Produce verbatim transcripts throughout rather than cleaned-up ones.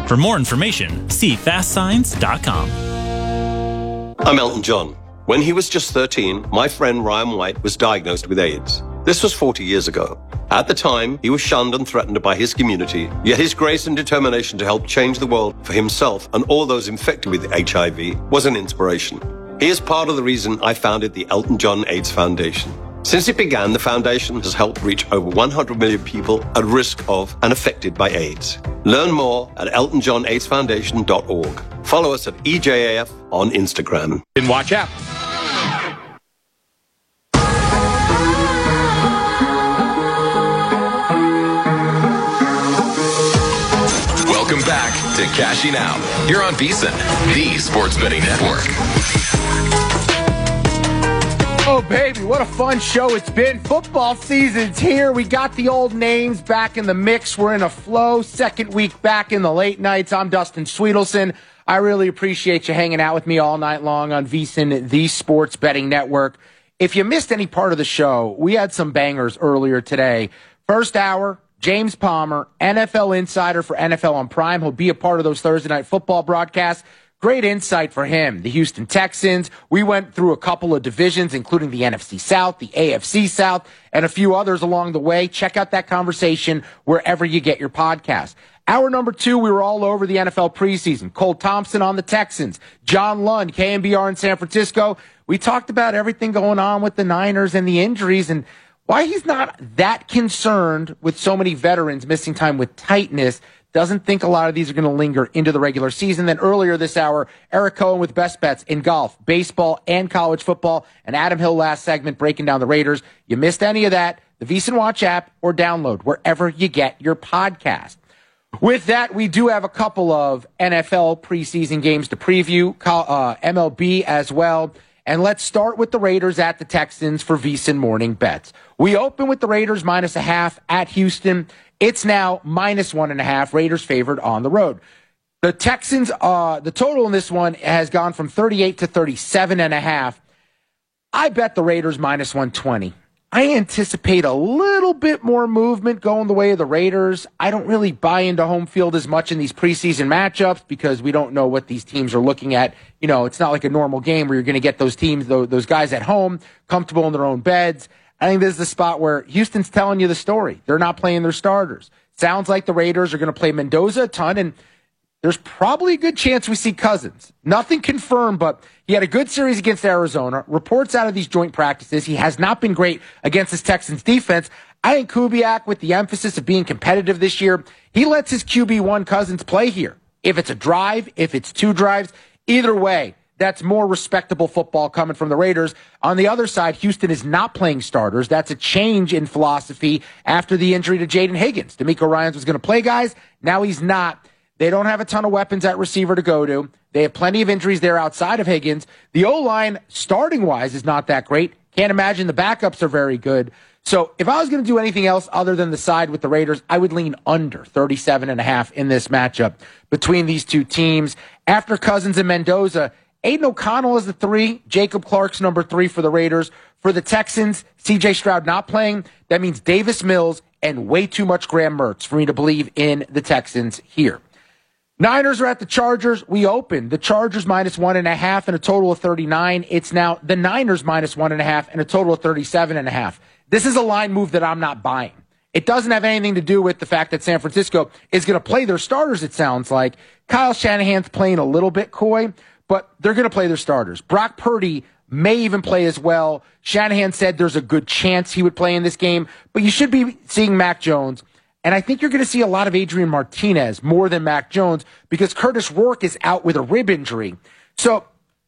For more information, see fast signs dot com. I'm Elton John. When he was just thirteen, my friend Ryan White was diagnosed with AIDS. This was forty years ago. At the time, he was shunned and threatened by his community, yet his grace and determination to help change the world for himself and all those infected with H I V was an inspiration. He is part of the reason I founded the Elton John AIDS Foundation. Since it began, the foundation has helped reach over one hundred million people at risk of and affected by AIDS. Learn more at elton john aids foundation dot org. Follow us at E J A F on Instagram. And watch out. Welcome back to Cashing Out. You're on VSiN, the Sports Betting Network. Oh, baby, what a fun show it's been. Football season's here. We got the old names back in the mix. We're in a flow. Second week back in the late nights. I'm Dustin Sweetelson. I really appreciate you hanging out with me all night long on VSiN, the Sports Betting Network. If you missed any part of the show, we had some bangers earlier today. First hour, James Palmer, N F L insider for N F L on Prime. He'll be a part of those Thursday night football broadcasts. Great insight for him. The Houston Texans. We went through a couple of divisions, including the N F C South, the A F C South, and a few others along the way. Check out that conversation wherever you get your podcast. Hour number two, we were all over the N F L preseason. Cole Thompson on the Texans. John Lund, K M B R in San Francisco. We talked about everything going on with the Niners and the injuries and why he's not that concerned with so many veterans missing time with tightness. Doesn't think a lot of these are going to linger into the regular season. Then earlier this hour, Eric Cohen with best bets in golf, baseball, and college football. And Adam Hill last segment breaking down the Raiders. You missed any of that, the VSiN Watch app or download wherever you get your podcast. With that, we do have a couple of N F L preseason games to preview, uh, M L B as well. And let's start with the Raiders at the Texans for VSiN Morning Bets. We open with the Raiders minus a half at Houston. It's now minus one and a half. Raiders favored on the road. The Texans, uh, the total in this one has gone from thirty-eight to thirty-seven and a half. I bet the Raiders minus one twenty. I anticipate a little bit more movement going the way of the Raiders. I don't really buy into home field as much in these preseason matchups because we don't know what these teams are looking at. You know, it's not like a normal game where you're going to get those teams, those guys at home, comfortable in their own beds. I think this is the spot where Houston's telling you the story. They're not playing their starters. Sounds like the Raiders are going to play Mendoza a ton, and there's probably a good chance we see Cousins. Nothing confirmed, but he had a good series against Arizona. Reports out of these joint practices, he has not been great against this Texans defense. I think Kubiak, with the emphasis of being competitive this year, he lets his Q B one Cousins play here. If it's a drive, if it's two drives, either way, that's more respectable football coming from the Raiders. On the other side, Houston is not playing starters. That's a change in philosophy after the injury to Jaden Higgins. DeMeco Ryans was going to play guys. Now he's not. They don't have a ton of weapons at receiver to go to. They have plenty of injuries there outside of Higgins. The O-line, starting-wise, is not that great. Can't imagine the backups are very good. So if I was going to do anything else other than the side with the Raiders, I would lean under thirty-seven and a half in this matchup between these two teams. After Cousins and Mendoza, Aiden O'Connell is the three. Jacob Clark's number three for the Raiders. For the Texans, C J Stroud not playing. That means Davis Mills and way too much Graham Mertz for me to believe in the Texans here. Niners are at the Chargers. We opened the Chargers minus one and a half and a total of thirty-nine. It's now the Niners minus one and a half and a total of thirty-seven and a half. This is a line move that I'm not buying. It doesn't have anything to do with the fact that San Francisco is going to play their starters, it sounds like. Kyle Shanahan's playing a little bit coy, but they're going to play their starters. Brock Purdy may even play as well. Shanahan said there's a good chance he would play in this game, but you should be seeing Mac Jones. And I think you're going to see a lot of Adrian Martinez more than Mac Jones because Curtis Rourke is out with a rib injury. So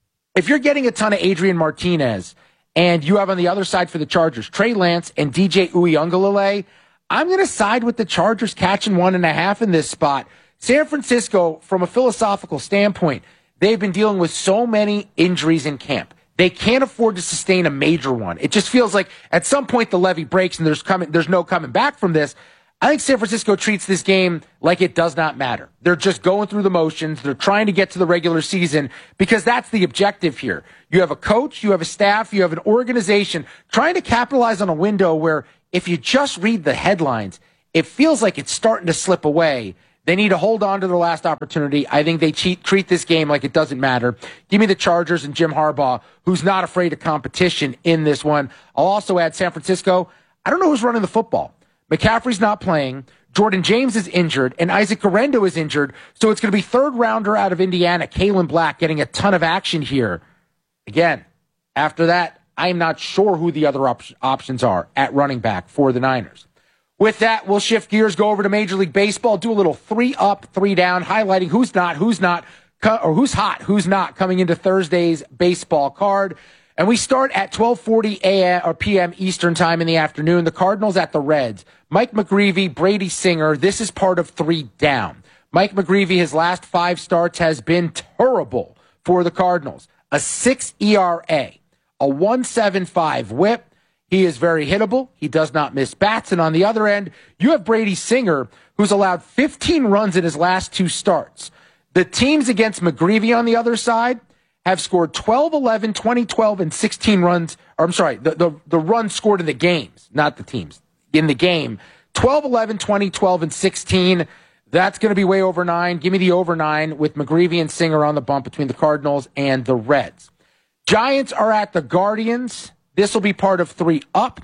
if you're getting a ton of Adrian Martinez and you have on the other side for the Chargers, Trey Lance and D J Uiagalelei, I'm going to side with the Chargers catching one and a half in this spot. San Francisco, from a philosophical standpoint, they've been dealing with so many injuries in camp. They can't afford to sustain a major one. It just feels like at some point the levee breaks and there's coming, there's no coming back from this. I think San Francisco treats this game like it does not matter. They're just going through the motions. They're trying to get to the regular season because that's the objective here. You have a coach, you have a staff, you have an organization trying to capitalize on a window where if you just read the headlines, it feels like it's starting to slip away They need to hold on to their last opportunity. I think they cheat, treat this game like it doesn't matter. Give me the Chargers and Jim Harbaugh, who's not afraid of competition in this one. I'll also add San Francisco. I don't know who's running the football. McCaffrey's not playing. Jordan James is injured, and Isaac Guerrero is injured. So it's going to be third rounder out of Indiana, Kalen Black, getting a ton of action here. Again, after that, I'm not sure who the other op- options are at running back for the Niners. With that, we'll shift gears, go over to Major League Baseball, do a little three up, three down, highlighting who's not, who's not, or who's hot, who's not coming into Thursday's baseball card. And we start at twelve forty a.m. or p m. Eastern time in the afternoon. The Cardinals at the Reds. Mike McGreevy, Brady Singer. This is part of three down. Mike McGreevy, his last five starts has been terrible for the Cardinals. A six E R A, a one point seven five whip. He is very hittable. He does not miss bats. And on the other end, you have Brady Singer, who's allowed fifteen runs in his last two starts. The teams against McGreevy on the other side have scored twelve, eleven, twenty, twelve, and sixteen runs. Or I'm sorry, the, the, the runs scored in the games, not the teams. In the game, twelve, eleven, twenty, twelve, and sixteen. That's going to be way over nine. Give me the over nine with McGreevy and Singer on the bump between the Cardinals and the Reds. Giants are at the Guardians. This will be part of three up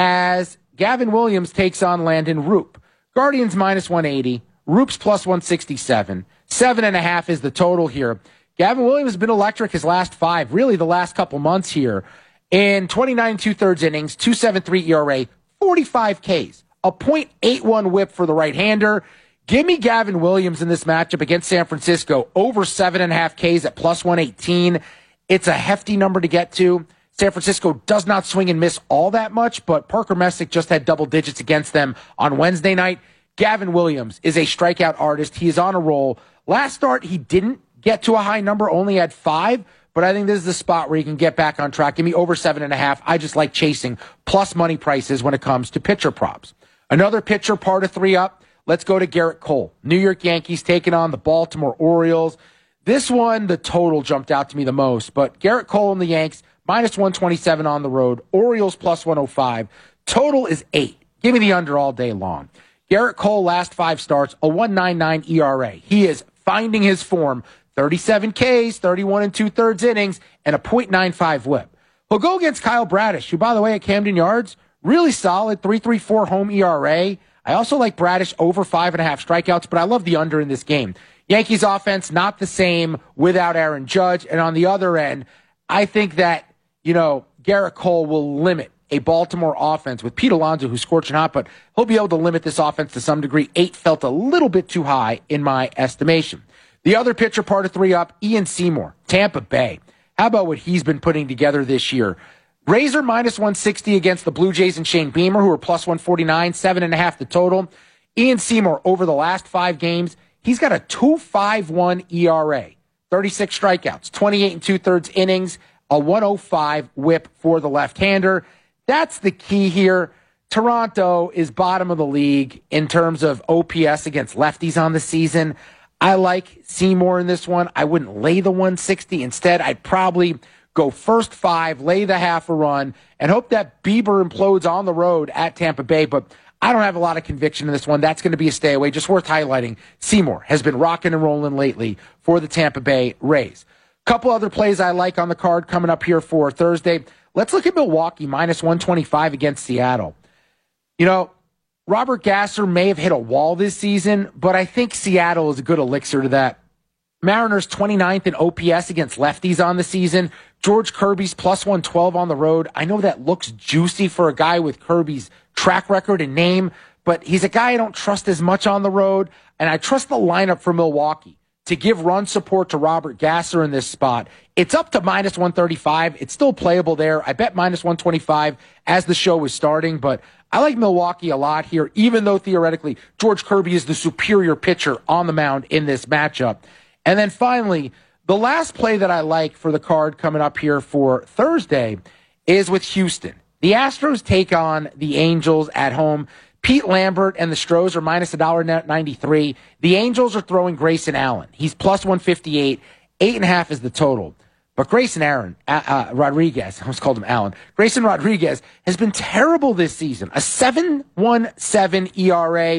as Gavin Williams takes on Landon Roop. Guardians minus one eighty. Roop's plus one sixty-seven. Seven and a half is the total here. Gavin Williams has been electric his last five, really the last couple months here. In twenty-nine and two-thirds innings, two point seven three E R A, forty-five Ks, a point eight one whip for the right-hander. Give me Gavin Williams in this matchup against San Francisco, over seven and a half Ks at plus one eighteen. It's a hefty number to get to. San Francisco does not swing and miss all that much, but Parker Messick just had double digits against them on Wednesday night. Gavin Williams is a strikeout artist. He is on a roll. Last start, he didn't get to a high number, only had five, but I think this is the spot where he can get back on track. Give me over seven and a half. I just like chasing plus money prices when it comes to pitcher props. Another pitcher, part of three up. Let's go to Garrett Cole. New York Yankees taking on the Baltimore Orioles. This one, the total jumped out to me the most, but Garrett Cole and the Yanks, minus one twenty-seven on the road. Orioles plus one oh five. Total is eight. Give me the under all day long. Garrett Cole, last five starts, a one ninety-nine E R A. He is finding his form. thirty-seven Ks, thirty-one and two-thirds innings, and a point nine five whip. He'll go against Kyle Bradish, who, by the way, at Camden Yards, really solid, three point three four home E R A. I also like Bradish over five and a half strikeouts, but I love the under in this game. Yankees offense, not the same without Aaron Judge. And on the other end, I think that, you know, Garrett Cole will limit a Baltimore offense with Pete Alonso, who's scorching hot, but he'll be able to limit this offense to some degree. Eight felt a little bit too high in my estimation. The other pitcher, part of three up, Ian Seymour, Tampa Bay. How about what he's been putting together this year? Razor minus one sixty against the Blue Jays and Shane Beamer, who are plus one forty-nine, seven and a half the total. Ian Seymour, over the last five games, he's got a two point five one E R A, thirty-six strikeouts, twenty-eight and two-thirds innings, a one oh five whip for the left-hander. That's the key here. Toronto is bottom of the league in terms of O P S against lefties on the season. I like Seymour in this one. I wouldn't lay the one sixty. Instead, I'd probably go first five, lay the half a run, and hope that Bieber implodes on the road at Tampa Bay. But I don't have a lot of conviction in this one. That's going to be a stay away. Just worth highlighting. Seymour has been rocking and rolling lately for the Tampa Bay Rays. Couple other plays I like on the card coming up here for Thursday. Let's look at Milwaukee, minus one twenty-five against Seattle. You know, Robert Gasser may have hit a wall this season, but I think Seattle is a good elixir to that. Mariners twenty-ninth in O P S against lefties on the season. George Kirby's plus one twelve on the road. I know that looks juicy for a guy with Kirby's track record and name, but he's a guy I don't trust as much on the road, and I trust the lineup for Milwaukee to give run support to Robert Gasser in this spot. It's up to minus one thirty-five. It's still playable there. I bet minus one twenty-five as the show was starting, but I like Milwaukee a lot here, even though theoretically George Kirby is the superior pitcher on the mound in this matchup. And then finally, the last play that I like for the card coming up here for Thursday is with Houston. The Astros take on the Angels at home. Pete Lambert and the Stros are minus one ninety-three. The Angels are throwing Grayson Allen. He's plus one fifty-eight. Eight and a half is the total. But Grayson Aaron, uh, uh, Rodriguez, I almost called him Allen. Grayson Rodriguez has been terrible this season. A seven point one seven E R A.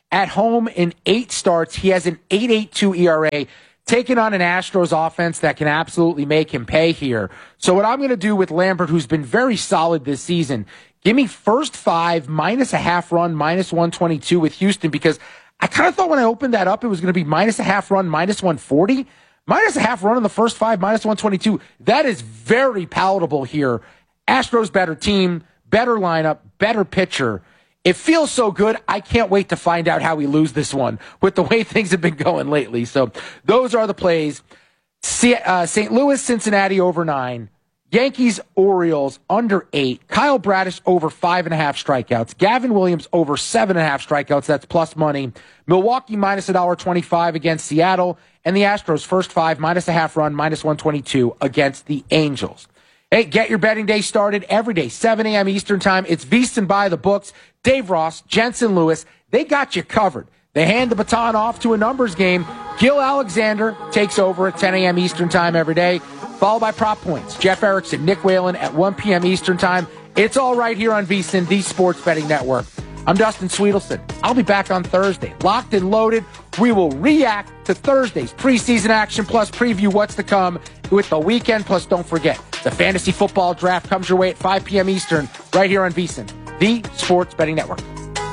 At home in eight starts, he has an eight point eight two E R A, taking on an Astros offense that can absolutely make him pay here. So what I'm going to do with Lambert, who's been very solid this season, give me first five, minus a half run, minus one twenty-two with Houston, because I kind of thought when I opened that up, it was going to be minus a half run, minus one forty. Minus a half run in the first five, minus one twenty-two. That is very palatable here. Astros better team, better lineup, better pitcher. It feels so good. I can't wait to find out how we lose this one with the way things have been going lately. So those are the plays. Saint Louis, Cincinnati over nine. Yankees, Orioles under eight. Kyle Bradish over five and a half strikeouts. Gavin Williams over seven and a half strikeouts. That's plus money. Milwaukee minus one dollar twenty-five against Seattle. And the Astros first five, minus a half run, minus one twenty-two against the Angels. Hey, get your betting day started every day, seven a.m. Eastern time. It's VSiN by the books. Dave Ross, Jensen Lewis, they got you covered. They hand the baton off to a numbers game. Gil Alexander takes over at ten a.m. Eastern time every day, followed by Prop Points. Jeff Erickson, Nick Whalen at one p.m. Eastern time. It's all right here on VSiN, the Sports Betting Network. I'm Dustin Sweetelson. I'll be back on Thursday. Locked and loaded. We will react to Thursday's preseason action plus preview what's to come with the weekend. Plus, don't forget, the fantasy football draft comes your way at five p.m. Eastern right here on VSiN, the Sports Betting Network.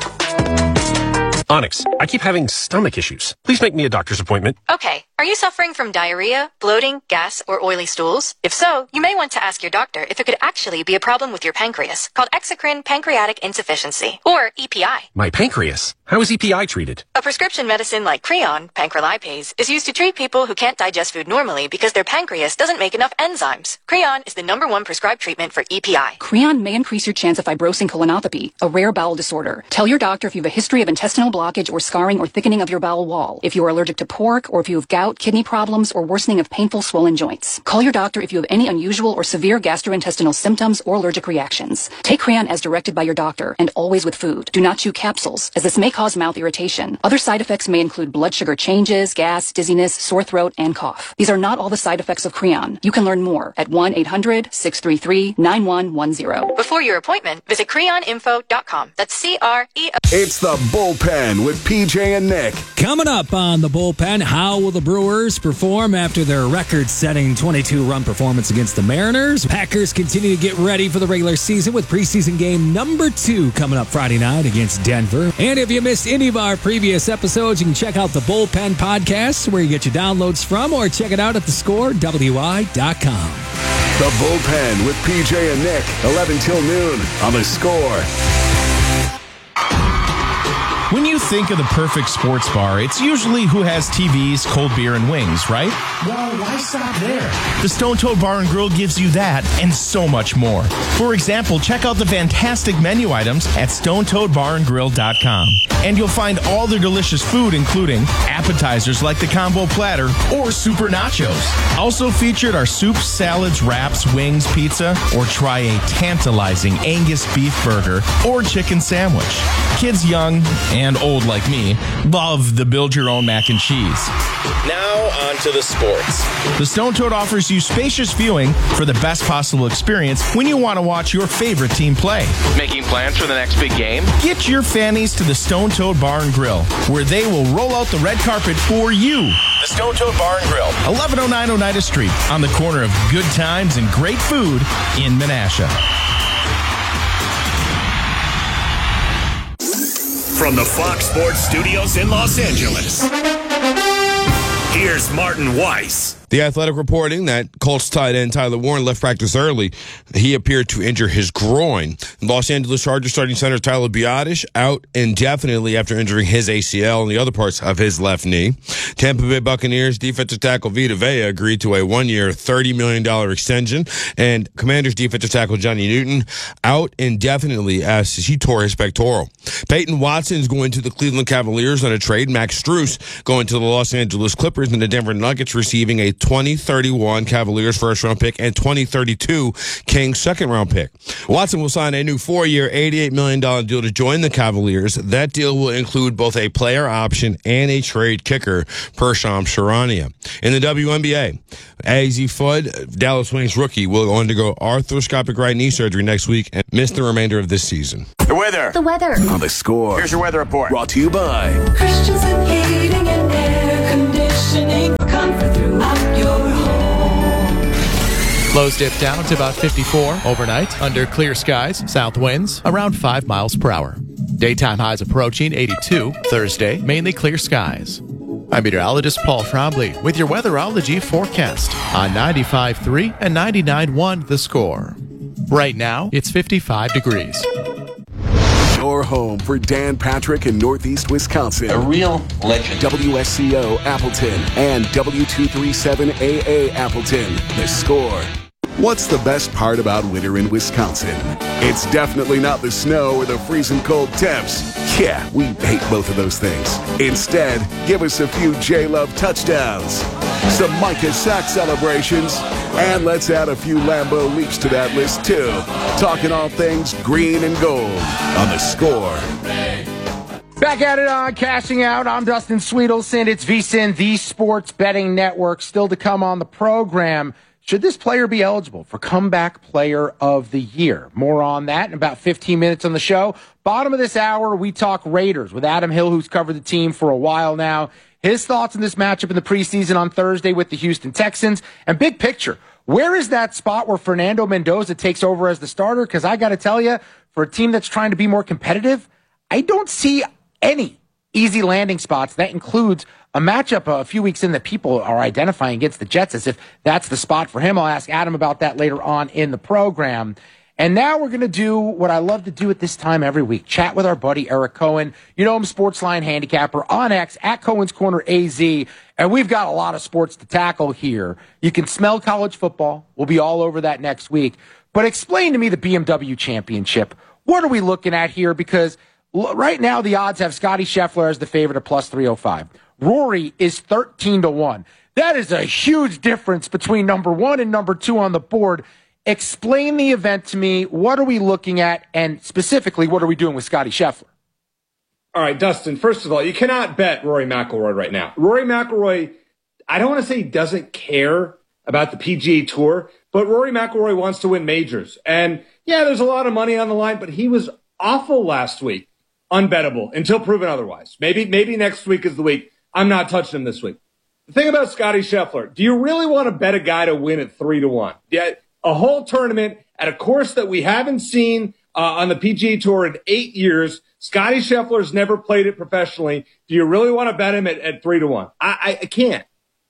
Onyx, I keep having stomach issues. Please make me a doctor's appointment. Okay. Are you suffering from diarrhea, bloating, gas, or oily stools? If so, you may want to ask your doctor if it could actually be a problem with your pancreas, called exocrine pancreatic insufficiency, or E P I. My pancreas? How is E P I treated? A prescription medicine like Creon, pancrelipase, is used to treat people who can't digest food normally because their pancreas doesn't make enough enzymes. Creon is the number one prescribed treatment for E P I. Creon may increase your chance of fibrosing colonopathy, a rare bowel disorder. Tell your doctor if you have a history of intestinal blockage or scarring or thickening of your bowel wall, if you are allergic to pork, or if you have gout, kidney problems, or worsening of painful swollen joints. Call your doctor if you have any unusual or severe gastrointestinal symptoms or allergic reactions. Take Creon as directed by your doctor, and always with food. Do not chew capsules, as this may cause mouth irritation. Other side effects may include blood sugar changes, gas, dizziness, sore throat, and cough. These are not all the side effects of Creon. You can learn more at one eight hundred six three three nine one one zero. Before your appointment, visit creon info dot com. That's C R E O. It's the Bullpen with P J and Nick. Coming up on the Bullpen, how will the Brewers perform after their record-setting twenty-two run performance against the Mariners? Packers continue to get ready for the regular season with preseason game number two coming up Friday night against Denver. And if you missed any of our previous episodes, you can check out the Bullpen podcast where you get your downloads from, or check it out at the score W I dot com. The Bullpen with P J and Nick, eleven till noon on the Score. When you think of the perfect sports bar, it's usually who has T Vs, cold beer, and wings, right? Well, why stop there? The Stone Toad Bar and Grill gives you that and so much more. For example, check out the fantastic menu items at stone toad bar and grill dot com. And you'll find all their delicious food, including appetizers like the combo platter or super nachos. Also featured are soups, salads, wraps, wings, pizza, or try a tantalizing Angus beef burger or chicken sandwich. Kids young and old like me love the build your own mac and cheese. Now on to the sports. The Stone Toad offers you spacious viewing for the best possible experience when you want to watch your favorite team play. Making plans for the next big game? Get your fannies to the Stone Toad Bar and Grill, where they will roll out the red carpet for you. The Stone Toad Bar and Grill, eleven oh nine Oneida Street, on the corner of good times and great food in Menasha. From the Fox Sports Studios in Los Angeles, here's Martin Weiss. The Athletic reporting that Colts tight end Tyler Warren left practice early. He appeared to injure his groin. Los Angeles Chargers starting center Tyler Biadasz out indefinitely after injuring his A C L and the other parts of his left knee. Tampa Bay Buccaneers defensive tackle Vita Vea agreed to a one-year, thirty million dollars extension. And Commanders defensive tackle Johnny Newton out indefinitely as he tore his pectoral. Peyton Watson's going to the Cleveland Cavaliers on a trade. Max Strus going to the Los Angeles Clippers, and the Denver Nuggets receiving a twenty thirty-one Cavaliers first round pick and twenty thirty-two Kings second round pick. Watson will sign a new four-year, eighty-eight million dollars deal to join the Cavaliers. That deal will include both a player option and a trade kicker, per Shams Charania. In the W N B A, A Z Fudd, Dallas Wings rookie, will undergo arthroscopic right knee surgery next week and miss the remainder of this season. The weather. The weather. On The Score. Here's your weather report. Brought to you by Christensen Heating and Air Conditioning. Comfort throughout your home. Lows dip down to about fifty-four overnight under clear skies. South winds around five miles per hour. Daytime highs approaching eighty-two. Thursday, mainly clear skies. I'm meteorologist Paul Trombley with your weatherology forecast on ninety-five point three and ninety-nine point one The Score. Right now, it's fifty-five degrees. Your home for Dan Patrick in Northeast Wisconsin. A real legend. W S C O Appleton and W two thirty-seven A A Appleton. The Score. What's the best part about winter in Wisconsin? It's definitely not the snow or the freezing cold temps. Yeah, we hate both of those things. Instead, give us a few J-Love touchdowns, some Micah sack celebrations, and let's add a few Lambeau leaps to that list too. Talking all things green and gold on The Score. Back at it on Cashing Out. I'm Dustin Sweetelson. It's VSiN, the Sports Betting Network. Still to come on the program. Should this player be eligible for Comeback Player of the Year? More on that in about fifteen minutes on the show. Bottom of this hour, we talk Raiders with Adam Hill, who's covered the team for a while now. His thoughts on this matchup in the preseason on Thursday with the Houston Texans. And big picture, where is that spot where Fernando Mendoza takes over as the starter? Because I got to tell you, for a team that's trying to be more competitive, I don't see any easy landing spots. That includes a matchup a few weeks in that people are identifying against the Jets as if that's the spot for him. I'll ask Adam about that later on in the program. And now we're going to do what I love to do at this time every week, chat with our buddy Eric Cohen. You know him, Sportsline handicapper on X, at Cohen's Corner A Z. And we've got a lot of sports to tackle here. You can smell college football. We'll be all over that next week. But explain to me the B M W Championship. What are we looking at here? Because right now the odds have Scotty Scheffler as the favorite at plus three oh five. Rory is thirteen to one. That is a huge difference between number one and number two on the board. Explain the event to me. What are we looking at? And specifically, what are we doing with Scotty Scheffler? All right, Dustin, first of all, you cannot bet Rory McIlroy right now. Rory McIlroy, I don't want to say he doesn't care about the P G A Tour, but Rory McIlroy wants to win majors. And yeah, there's a lot of money on the line, but he was awful last week. Unbettable until proven otherwise. Maybe, maybe next week is the week. I'm not touching him this week. The thing about Scotty Scheffler, do you really want to bet a guy to win at three to one? Yeah, a whole tournament at a course that we haven't seen uh, on the P G A Tour in eight years. Scotty Scheffler's never played it professionally. Do you really want to bet him at, at three to one? I, I, I can't.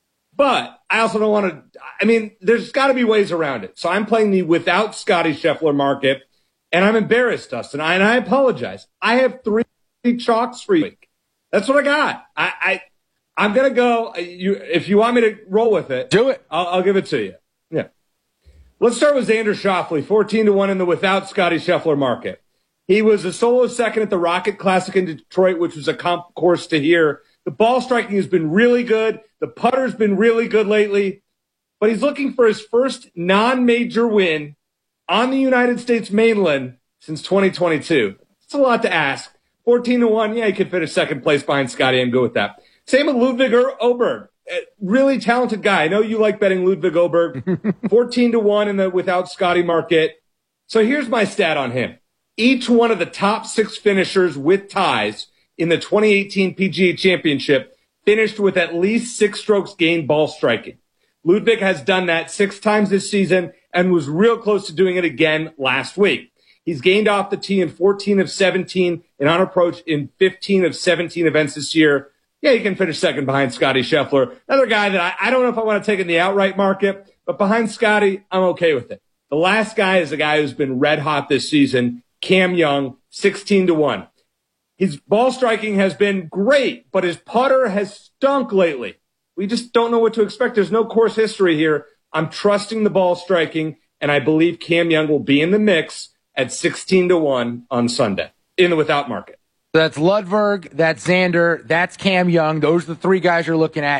But I also don't want to. I mean, there's got to be ways around it. So I'm playing the without Scotty Scheffler market, and I'm embarrassed, Dustin. I, and I apologize. I have three chalks for you. That's what I got. I, I I'm gonna go. You, if you want me to roll with it, do it. I'll, I'll give it to you. Yeah. Let's start with Xander Schauffele, fourteen to one in the without Scotty Scheffler market. He was a solo second at the Rocket Classic in Detroit, which was a comp course to here. The ball striking has been really good. The putter's been really good lately. But he's looking for his first non-major win on the United States mainland since twenty twenty-two. It's a lot to ask. fourteen to one, yeah, he could finish second place behind Scotty. I'm good with that. Same with Ludwig Oberg. Really talented guy. I know you like betting Ludwig Oberg. fourteen to one in the without Scotty market. So here's my stat on him. Each one of the top six finishers with ties in the twenty eighteen P G A Championship finished with at least six strokes gained ball striking. Ludwig has done that six times this season and was real close to doing it again last week. He's gained off the tee in fourteen of seventeen and on approach in fifteen of seventeen events this year. Yeah, he can finish second behind Scotty Scheffler. Another guy that I, I don't know if I want to take in the outright market, but behind Scotty, I'm okay with it. The last guy is a guy who's been red hot this season, Cam Young, sixteen to one. His ball striking has been great, but his putter has stunk lately. We just don't know what to expect. There's no course history here. I'm trusting the ball striking, and I believe Cam Young will be in the mix at sixteen to one on Sunday in the without market. That's Ludwig, that's Xander, that's Cam Young. Those are the three guys you're looking at.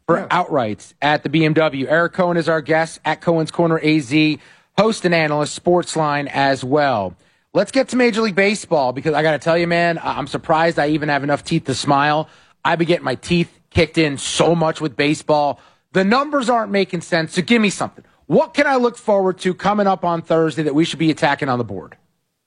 for yeah. outrights at the B M W. Eric Cohen is our guest at Cohen's Corner A Z, host and analyst, Sportsline as well. Let's get to Major League Baseball because I got to tell you, man, I'm surprised I even have enough teeth to smile. I've been getting my teeth kicked in so much with baseball. The numbers aren't making sense, so give me something. What can I look forward to coming up on Thursday that we should be attacking on the board?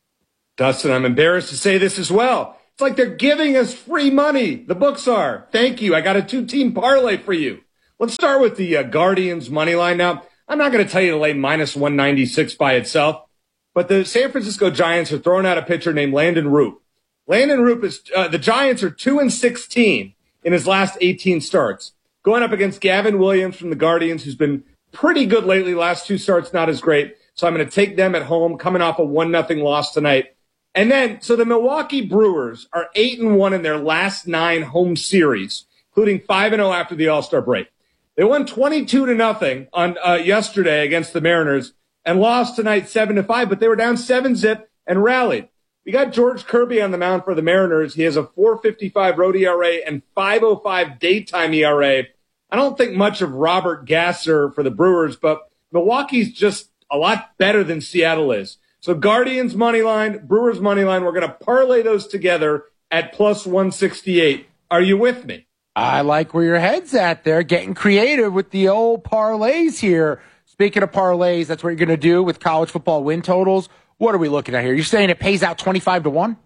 Dustin, I'm embarrassed to say this as well. It's like they're giving us free money. The books are. Thank you. I got a two-team parlay for you. Let's start with the uh, Guardians money line. Now, I'm not going to tell you to lay minus one ninety-six by itself, but the San Francisco Giants are throwing out a pitcher named Landon Roop. Landon Roop is, uh, the Giants are two and sixteen in his last eighteen starts, going up against Gavin Williams from the Guardians, who's been pretty good lately. Last two starts, not as great. So I'm going to take them at home, coming off a one nothing loss tonight. And then, so the Milwaukee Brewers are eight and one in their last nine home series, including five and oh after the All-Star break. They won twenty-two to nothing on uh, yesterday against the Mariners and lost tonight seven to five, but they were down seven zip and rallied. We got George Kirby on the mound for the Mariners. He has a four fifty-five road E R A and five oh five daytime E R A. I don't think much of Robert Gasser for the Brewers, but Milwaukee's just a lot better than Seattle is. So Guardians money line, Brewers money line, we're going to parlay those together at plus one sixty-eight. Are you with me? I like where your head's at there, getting creative with the old parlays here. Speaking of parlays, that's what you're going to do with college football win totals. What are we looking at here? You're saying it pays out twenty-five to one?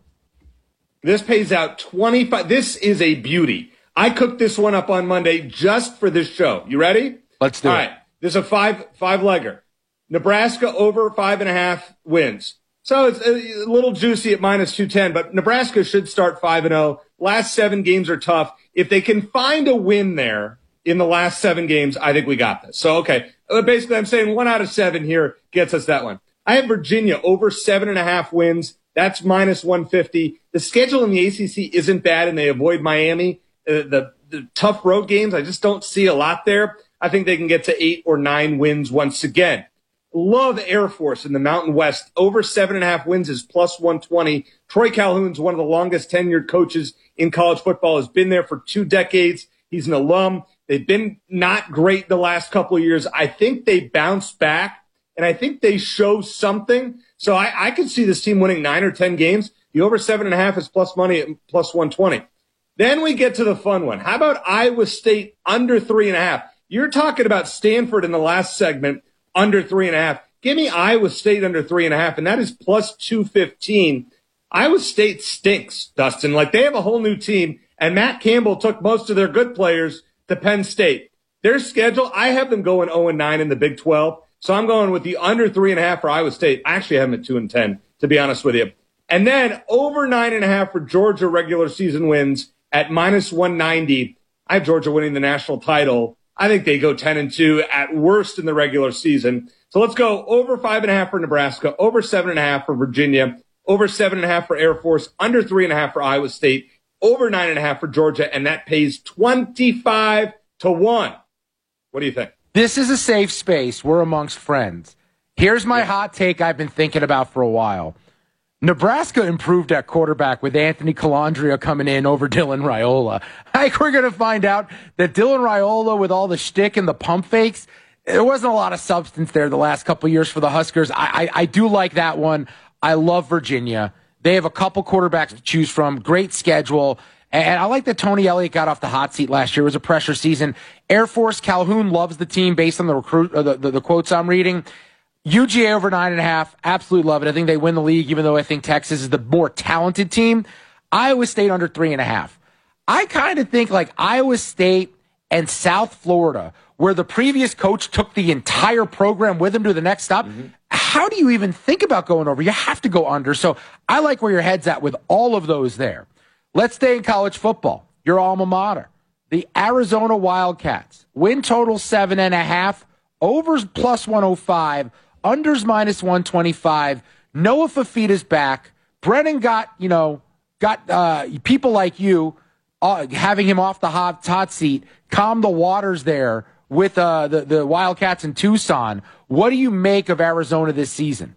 This pays out twenty-five. This is a beauty. I cooked this one up on Monday just for this show. You ready? Let's do All it. All right. This is a five, five-legger. Nebraska over five and a half wins. So it's a little juicy at minus two ten, but Nebraska should start five and oh. Last seven games are tough. If they can find a win there in the last seven games, I think we got this. So, okay. Basically, I'm saying one out of seven here gets us that one. I have Virginia over seven and a half wins. That's minus one fifty. The schedule in the A C C isn't bad, and they avoid Miami. Uh, the, the tough road games, I just don't see a lot there. I think they can get to eight or nine wins once again. Love Air Force in the Mountain West. Over seven and a half wins is plus one twenty. Troy Calhoun's one of the longest tenured coaches in college football, has been there for two decades. He's an alum. They've been not great the last couple of years. I think they bounce back, and I think they show something. So I, I could see this team winning nine or ten games. The over seven and a half is plus money at plus one twenty. Then we get to the fun one. How about Iowa State under three and a half? You're talking about Stanford in the last segment. Under three and a half. Give me Iowa State under three and a half, and that is plus two fifteen. Iowa State stinks, Dustin. Like, they have a whole new team, and Matt Campbell took most of their good players to Penn State. Their schedule, I have them going oh and nine in the Big twelve, so I'm going with the under three and a half for Iowa State. I actually have them at two and ten, to be honest with you. And then over nine and a half for Georgia regular season wins at minus one ninety. I have Georgia winning the national title. I think they go ten and two at worst in the regular season. So let's go over five and a half for Nebraska, over seven and a half for Virginia, over seven and a half for Air Force, under three and a half for Iowa State, over nine and a half for Georgia, and that pays twenty-five to one. What do you think? This is a safe space. We're amongst friends. Here's my yeah. hot take I've been thinking about for a while. Nebraska improved at quarterback with Anthony Calandria coming in over Dylan Raiola. I think we're going to find out that Dylan Raiola, with all the shtick and the pump fakes, there wasn't a lot of substance there the last couple of years for the Huskers. I, I, I do like that one. I love Virginia. They have a couple quarterbacks to choose from. Great schedule. And I like that Tony Elliott got off the hot seat last year. It was a pressure season. Air Force, Calhoun loves the team based on the recruit, uh, the, the, the quotes I'm reading. U G A over nine and a half. Absolutely love it. I think they win the league, even though I think Texas is the more talented team. Iowa State under three and a half. I kind of think like Iowa State and South Florida, where the previous coach took the entire program with him to the next stop. Mm-hmm. How do you even think about going over? You have to go under. So I like where your head's at with all of those there. Let's stay in college football. Your alma mater, the Arizona Wildcats. Win total seven and a half. Overs plus one oh five. Unders minus one twenty-five. Noah Fafita's back. Brennan got, you know, got uh, people like you uh, having him off the hot, hot seat, calm the waters there with uh, the, the Wildcats in Tucson. What do you make of Arizona this season?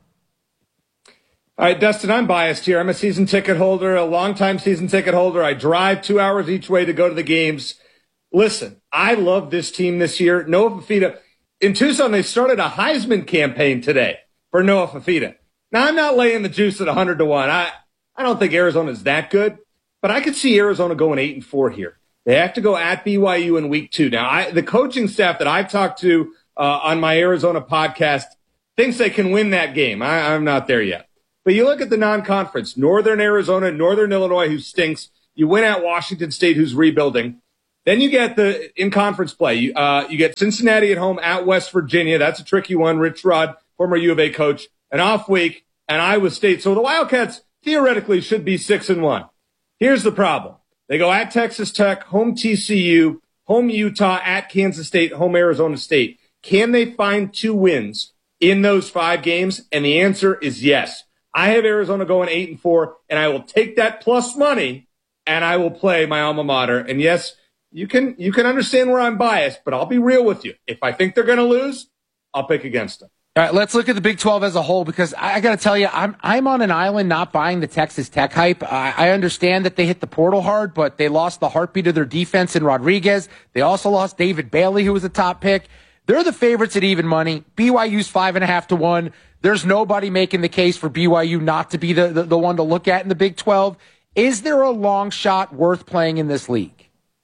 All right, Dustin, I'm biased here. I'm a season ticket holder, a longtime season ticket holder. I drive two hours each way to go to the games. listen, I love this team this year. Noah Fifita. In Tucson, they started a Heisman campaign today for Noah Fifita. Now, I'm not laying the juice at one hundred to one. I, I don't think Arizona's that good, but I could see Arizona going eight and four here. They have to go at B Y U in week two. Now, I, the coaching staff that I've talked to uh, on my Arizona podcast thinks they can win that game. I, I'm not there yet. But you look at the non-conference, Northern Arizona, Northern Illinois, who stinks. You win at Washington State, who's rebuilding. Then you get the in-conference play. You, uh, you get Cincinnati at home at West Virginia. That's a tricky one. Rich Rod, former U of A coach, an off week, and Iowa State. So the Wildcats theoretically should be six and one. Here's the problem. They go at Texas Tech, home T C U, home Utah, at Kansas State, home Arizona State. Can they find two wins in those five games? And the answer is yes. I have Arizona going eight and four, and I will take that plus money, and I will play my alma mater. And yes, You can you can understand where I'm biased, but I'll be real with you. If I think they're going to lose, I'll pick against them. All right, let's look at the Big twelve as a whole, because I, I got to tell you, I'm I'm on an island not buying the Texas Tech hype. I, I understand that they hit the portal hard, but they lost the heartbeat of their defense in Rodriguez. They also lost David Bailey, who was a top pick. They're the favorites at even money. B Y U's five and a half to one. There's nobody making the case for B Y U not to be the, the, the one to look at in the Big twelve. Is there a long shot worth playing in this league?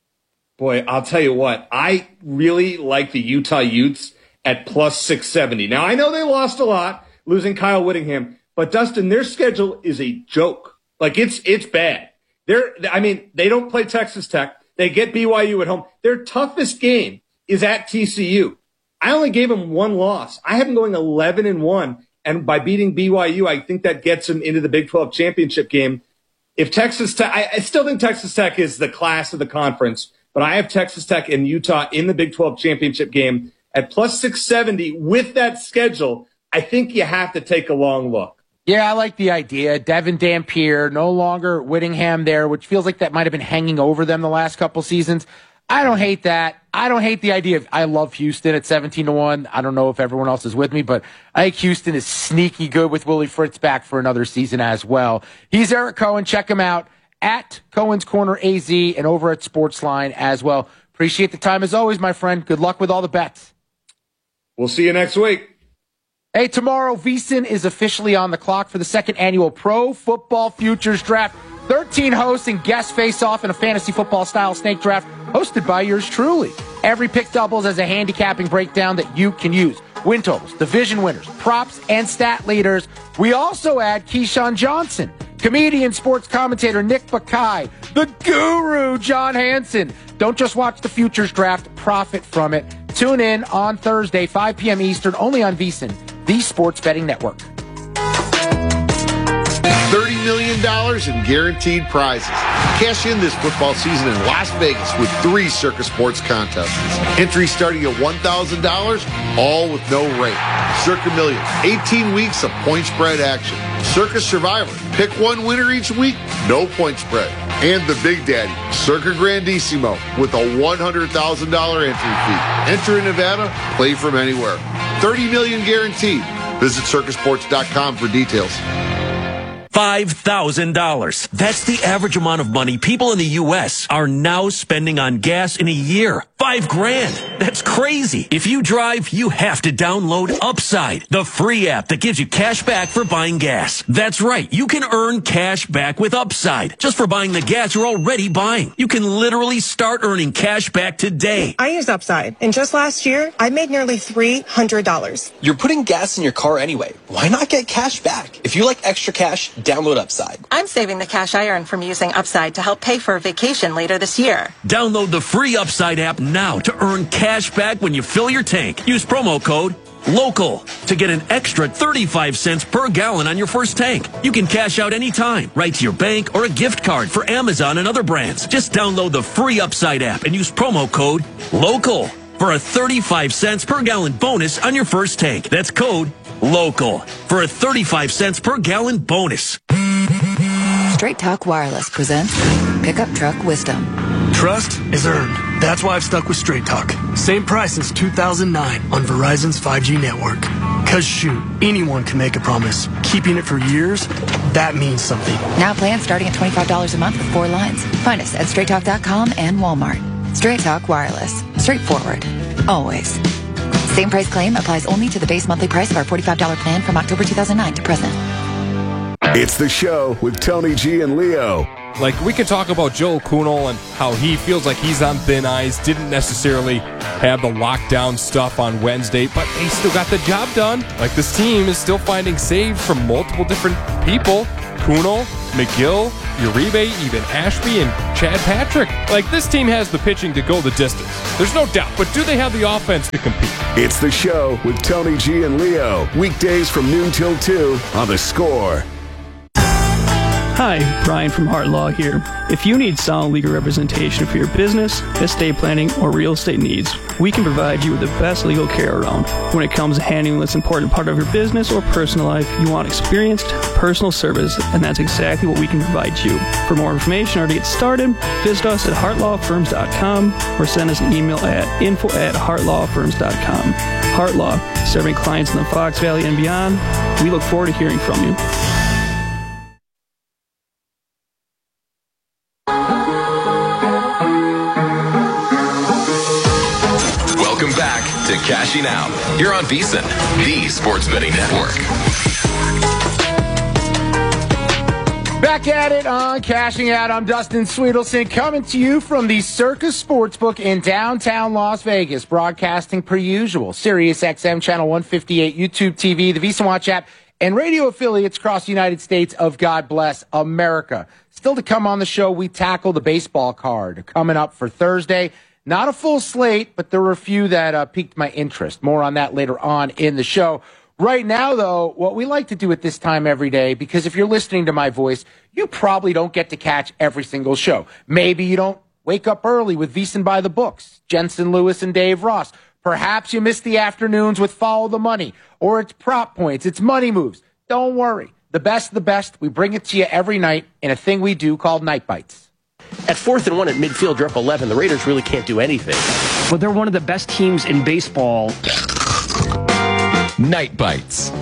Boy, I'll tell you what, I really like the Utah Utes at plus six seventy. Now, I know they lost a lot, losing Kyle Whittingham, but Dustin, their schedule is a joke. Like, it's it's bad. They're, I mean, they don't play Texas Tech. They get B Y U at home. Their toughest game is at T C U. I only gave them one loss. I have them going eleven and one, and by beating B Y U, I think that gets them into the Big twelve championship game. If Texas Tech, I, I still think Texas Tech is the class of the conference, but I have Texas Tech and Utah in the Big twelve championship game at plus six seventy. With that schedule, I think you have to take a long look. Yeah, I like the idea. Devin Dampier, no longer Whittingham there, which feels like that might have been hanging over them the last couple seasons. I don't hate that. I don't hate the idea of, I love Houston at seventeen to one. I don't know if everyone else is with me, but I think Houston is sneaky good with Willie Fritz back for another season as well. He's Eric Cohen. Check him out at Cohen's Corner A Z and over at Sportsline as well. Appreciate the time as always, my friend. Good luck with all the bets. We'll see you next week. Hey, tomorrow, VSiN is officially on the clock for the second annual Pro Football Futures Draft. thirteen hosts and guests face off in a fantasy football style snake draft hosted by yours truly. Every pick doubles as a handicapping breakdown that you can use. Win totals, division winners, props, and stat leaders. We also add Keyshawn Johnson, comedian, sports commentator Nick Bakay, the guru John Hansen. Don't just watch the futures draft, profit from it. Tune in on Thursday, five p.m. Eastern, only on VSiN, the sports betting network. thirty million dollars in guaranteed prizes. Cash in this football season in Las Vegas with three Circus Sports contests. Entry starting at one thousand dollars, all with no rate. Circa Millions, eighteen weeks of point spread action. Circus Survivor, pick one winner each week, no point spread. And the Big Daddy, Circa Grandissimo, with a one hundred thousand dollars entry fee. Enter in Nevada, play from anywhere. thirty million dollars guaranteed. Visit circus sports dot com for details. five thousand dollars. That's the average amount of money people in the U S are now spending on gas in a year. Five grand. That's crazy. If you drive, you have to download Upside, the free app that gives you cash back for buying gas. That's right. You can earn cash back with Upside just for buying the gas you're already buying. You can literally start earning cash back today. I use Upside, and just last year, I made nearly three hundred dollars. You're putting gas in your car anyway. Why not get cash back? If you like extra cash, download Upside. I'm saving the cash I earn from using Upside to help pay for a vacation later this year. Download the free Upside app now to earn cash back when you fill your tank. Use promo code LOCAL to get an extra thirty-five cents per gallon on your first tank. You can cash out anytime, right to your bank or a gift card for Amazon and other brands. Just download the free Upside app and use promo code LOCAL for a thirty-five cents per gallon bonus on your first tank. That's code LOCAL for a thirty-five cents per gallon bonus. Straight Talk Wireless presents Pickup Truck Wisdom. Trust is earned. That's why I've stuck with Straight Talk. Same price since two thousand nine on Verizon's five G network. Cause shoot, anyone can make a promise. Keeping it for years, that means something. Now plans starting at twenty-five dollars a month with four lines. Find us at straight talk dot com and Walmart. Straight Talk Wireless. Straightforward. Always. Same price claim applies only to the base monthly price of our forty-five dollars plan from October two thousand nine to present. It's the show with Tony G and Leo. Like, we can talk about Joe Kunal and how he feels like he's on thin ice, didn't necessarily have the lockdown stuff on Wednesday, but he still got the job done. Like, this team is still finding saves from multiple different people. Kunal, McGill, Uribe, even Ashby, and Chad Patrick. Like, this team has the pitching to go the distance. There's no doubt, but do they have the offense to compete? It's the show with Tony G and Leo. Weekdays from noon till two on The Score. Hi, Brian from Heart Law here. If you need solid legal representation for your business, estate planning, or real estate needs, we can provide you with the best legal care around. When it comes to handling this important part of your business or personal life, you want experienced, personal service, and that's exactly what we can provide you. For more information or to get started, visit us at heart law firms dot com or send us an email at info at heart law firms dot com. Heart Law, serving clients in the Fox Valley and beyond. We look forward to hearing from you. Welcome back to Cashing Out here on VSiN, the Sports Betting Network. Back at it on Cashing Out. I'm Dustin Sweetelson, coming to you from the Circus Sportsbook in downtown Las Vegas, broadcasting per usual. Sirius X M Channel one fifty-eight, YouTube T V, the VSiN Watch app, and radio affiliates across the United States of God Bless America. Still to come on the show, we tackle the baseball card coming up for Thursday. Not a full slate, but there were a few that uh, piqued my interest. More on that later on in the show. Right now, though, what we like to do at this time every day, because if you're listening to my voice, you probably don't get to catch every single show. Maybe you don't wake up early with VSiN by the Books, Jensen Lewis and Dave Ross. Perhaps you miss the afternoons with Follow the Money, or it's Prop Points, it's Money Moves. Don't worry. The best of the best, we bring it to you every night in a thing we do called Night Bites. At fourth and one at midfield, you're up eleven. The Raiders really can't do anything. But they're one of the best teams in baseball. Night Bites.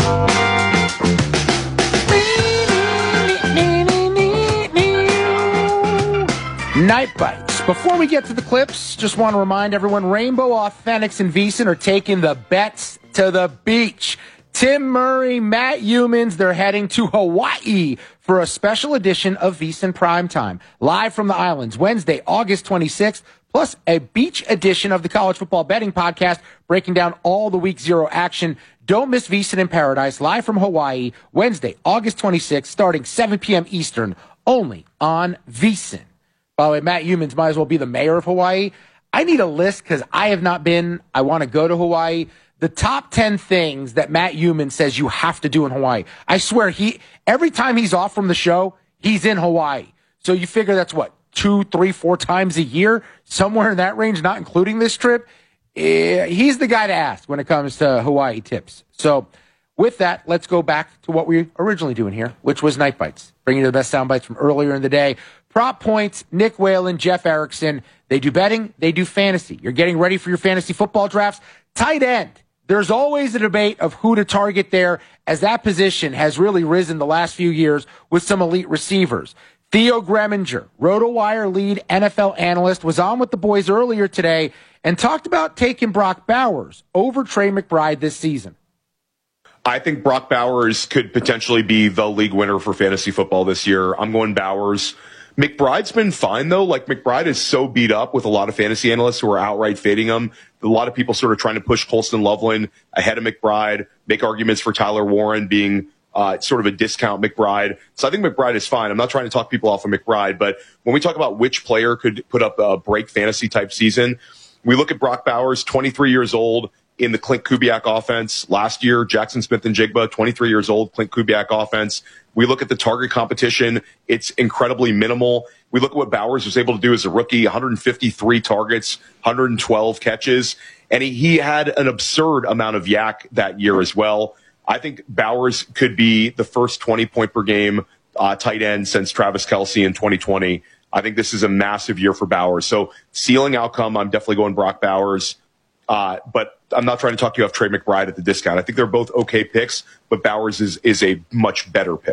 Night Bites. Before we get to the clips, just want to remind everyone, Rainbow Authentics and VSiN are taking the bets to the beach. Tim Murray, Matt Humans, they're heading to Hawaii for a special edition of VSiN Primetime. Live from the islands, Wednesday, August twenty-sixth, plus a beach edition of the College Football Betting Podcast, breaking down all the Week Zero action. Don't miss VSiN in Paradise, live from Hawaii, Wednesday, August twenty-sixth, starting seven p.m. Eastern, only on VSiN. By the way, Matt Humans might as well be the mayor of Hawaii. I need a list because I have not been. I want to go to Hawaii. The top ten things that Matt Humans says you have to do in Hawaii. I swear, he every time he's off from the show, he's in Hawaii. So you figure that's what, two, three, four times a year, somewhere in that range, not including this trip. Uh, he's the guy to ask when it comes to Hawaii tips. So with that, let's go back to what we were originally doing here, which was Night Bites, bringing you the best sound bites from earlier in the day. Prop Points, Nick Whalen, Jeff Erickson. They do betting, they do fantasy. You're getting ready for your fantasy football drafts. Tight end. There's always a debate of who to target there, as that position has really risen the last few years with some elite receivers. Theo Greminger, RotoWire lead N F L analyst, was on with the boys earlier today and talked about taking Brock Bowers over Trey McBride this season. I think Brock Bowers could potentially be the league winner for fantasy football this year. I'm going Bowers. McBride's been fine, though. Like, McBride is so beat up with a lot of fantasy analysts who are outright fading him. A lot of people sort of trying to push Colston Loveland ahead of McBride, make arguments for Tyler Warren being uh, sort of a discount McBride. So I think McBride is fine. I'm not trying to talk people off of McBride, but when we talk about which player could put up a break fantasy type season, we look at Brock Bowers, twenty-three years old, in the Clint Kubiak offense. Last year, Jackson Smith and Jigba, twenty-three years old, Clint Kubiak offense. We look at the target competition. It's incredibly minimal. We look at what Bowers was able to do as a rookie, one hundred fifty-three targets, one hundred twelve catches. And he, he had an absurd amount of yak that year as well. I think Bowers could be the first twenty point per game uh, tight end since Travis Kelce in twenty twenty. I think this is a massive year for Bowers. So ceiling outcome, I'm definitely going Brock Bowers. Uh, but I'm not trying to talk you off Trey McBride at the discount. I think they're both okay picks, but Bowers is, is a much better pick.